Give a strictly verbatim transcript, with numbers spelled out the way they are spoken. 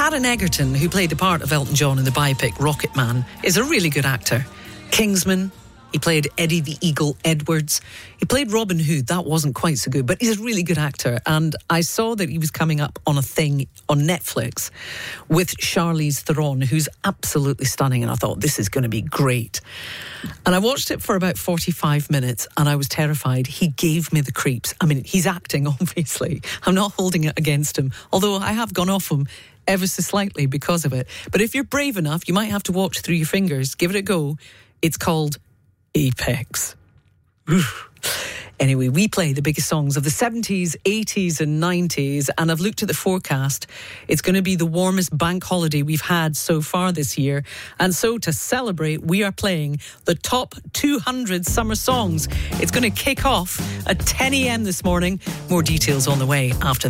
Taron Egerton, who played the part of Elton John in the biopic Rocket Man, is a really good actor. Kingsman, he played Eddie the Eagle Edwards. He played Robin Hood. That wasn't quite so good, but he's a really good actor. And I saw that he was coming up on a thing on Netflix with Charlize Theron, who's absolutely stunning. And I thought, this is going to be great. And I watched it for about forty-five minutes and I was terrified. He gave me the creeps. I mean, he's acting, obviously. I'm not holding it against him, although I have gone off him ever so slightly because of it. But if you're brave enough, you might have to watch through your fingers. Give it a go. It's called Apex. Anyway, we play the biggest songs of the seventies, eighties and nineties, and I've looked at the forecast. It's going to be the warmest bank holiday we've had so far this year, and so to celebrate, we are playing the top two hundred summer songs. It's going to kick off at ten a.m. this morning. More details on the way after